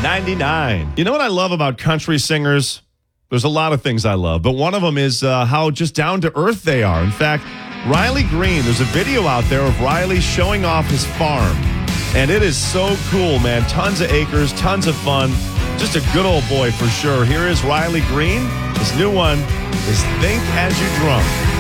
99. You know what I love about country singers? There's a lot of things I love, but one of them is how just down to earth they are. In fact, Riley Green, there's a video out there of Riley showing off his farm. And it is so cool, man. Tons of acres, tons of fun. Just a good old boy for sure. Here is Riley Green. His new one is Think As You Drunk.